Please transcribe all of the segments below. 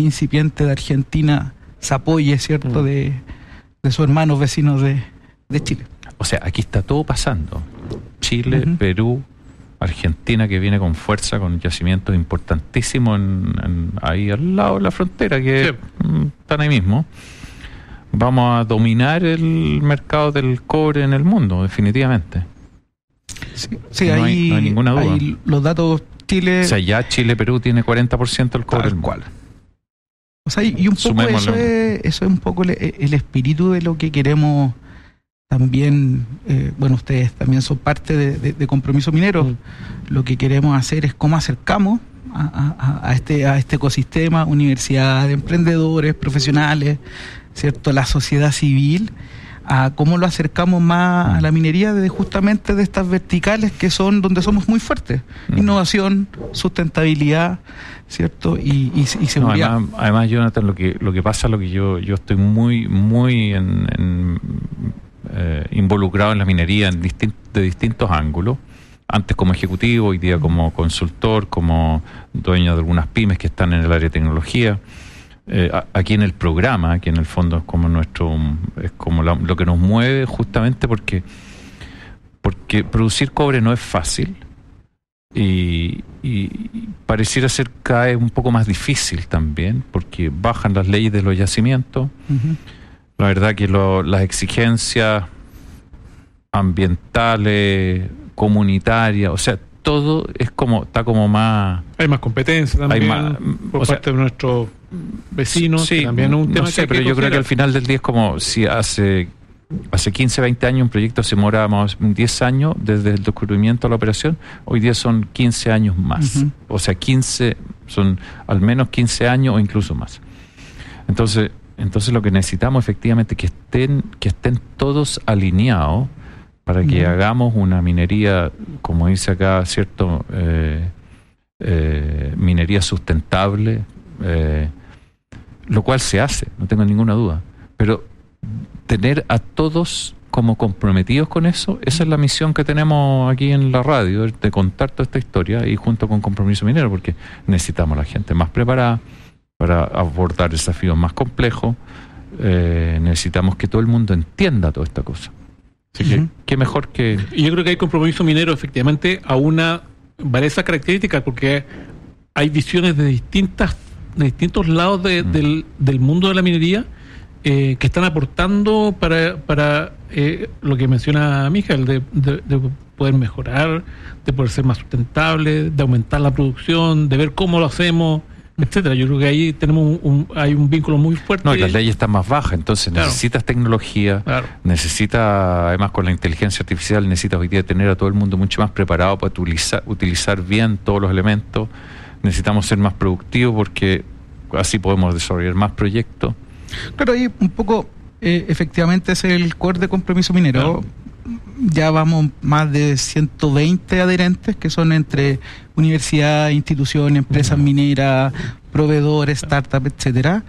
incipiente de Argentina se apoye, ¿cierto?, de sus hermanos vecinos de Chile. O sea, aquí está todo pasando. Chile, Perú, Argentina, que viene con fuerza, con yacimientos importantísimos ahí al lado de la frontera, que están ahí mismo. Vamos a dominar el mercado del cobre en el mundo, definitivamente. Sí, no hay ninguna duda. Hay los datos Chile... O sea, ya Chile, Perú tiene 40% del cobre. Tal cual. O sea, y un poco eso es un poco el espíritu de lo que queremos también. Bueno, ustedes también son parte de Compromiso Minero. Lo que queremos hacer es cómo acercamos a este ecosistema, universidades, emprendedores, profesionales, ¿cierto?, la sociedad civil, a cómo lo acercamos más a la minería justamente de estas verticales que son donde somos muy fuertes. Innovación, sustentabilidad, ¿cierto? Y seguridad. No, además, Jonathan, lo que pasa, lo que yo estoy muy involucrado en la minería de distintos ángulos. Antes como ejecutivo, hoy día como consultor, como dueño de algunas pymes que están en el área de tecnología. Aquí en el programa, que en el fondo es como lo que nos mueve, justamente porque producir cobre no es fácil y pareciera ser cada vez un poco más difícil también, porque bajan las leyes de los yacimientos. La verdad que las exigencias ambientales, comunitarias, o sea, todo está como más... Hay más competencia también por parte de nuestros vecinos. Sí, también es un tema pero yo creo que al final del día es como si hace 15, 20 años un proyecto se demoraba más 10 años desde el descubrimiento a la operación, hoy día son 15 años más. O sea, son al menos 15 años o incluso más. Entonces lo que necesitamos efectivamente es que estén todos alineados para que hagamos una minería, como dice acá, ¿cierto? Minería sustentable, lo cual se hace, no tengo ninguna duda. Pero tener a todos como comprometidos con eso, esa es la misión que tenemos aquí en la radio, de contar toda esta historia y junto con Compromiso Minero, porque necesitamos a la gente más preparada para abordar desafíos más complejos. Necesitamos que todo el mundo entienda toda esta cosa. Así que, qué mejor que... Y yo creo que hay Compromiso Minero efectivamente a varias características, porque hay visiones de distintos lados del mundo de la minería que están aportando para lo que menciona Mijael, de poder mejorar, de poder ser más sustentable, de aumentar la producción, de ver cómo lo hacemos, etcétera. Yo creo que ahí hay un vínculo muy fuerte. No, y las leyes están más bajas, entonces necesitas tecnología, además con la inteligencia artificial, necesitas hoy día tener a todo el mundo mucho más preparado para utilizar bien todos los elementos. Necesitamos ser más productivos porque así podemos desarrollar más proyectos. Claro, ahí un poco, efectivamente es el core de Compromiso Minero. Ya vamos más de 120 adherentes, que son entre universidades, instituciones, empresas mineras, proveedores, startups, etcétera.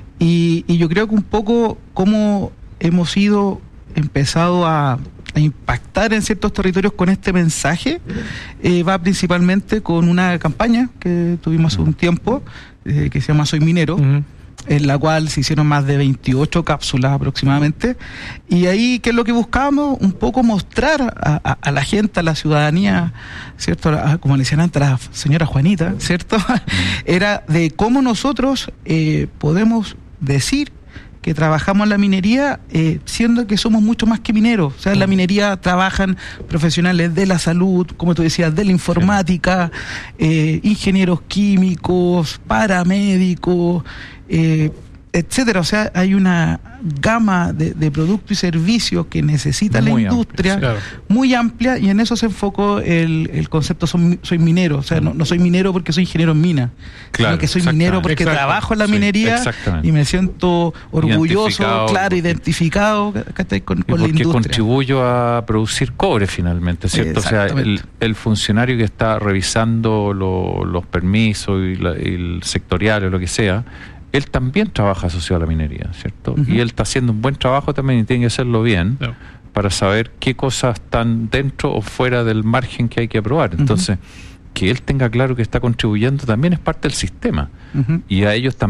Y yo creo que un poco cómo hemos empezado a impactar en ciertos territorios con este mensaje, va principalmente con una campaña que tuvimos hace un tiempo, que se llama Soy Minero, en la cual se hicieron más de 28 cápsulas aproximadamente, y ahí, ¿qué es lo que buscábamos? Un poco mostrar a la gente, a la ciudadanía, ¿cierto? Como le decían antes a la señora Juanita, ¿cierto? Era de cómo nosotros podemos decir que trabajamos en la minería, siendo que somos mucho más que mineros. O sea, en la minería trabajan profesionales de la salud, como tú decías, de la informática, ingenieros químicos, paramédicos, etcétera. O sea, hay una gama de productos y servicios que necesita la industria, muy amplia, y en eso se enfocó el concepto soy minero. O sea, no soy minero porque soy ingeniero en mina, sino que soy minero porque trabajo en la minería y me siento orgulloso, identificado con la industria. Porque contribuyo a producir cobre finalmente, ¿cierto? O sea, el funcionario que está revisando los permisos y el sectorial o lo que sea, él también trabaja asociado a la minería, ¿cierto? Y él está haciendo un buen trabajo también y tiene que hacerlo bien para saber qué cosas están dentro o fuera del margen que hay que aprobar. Entonces, que él tenga claro que está contribuyendo también es parte del sistema. Y a ellos también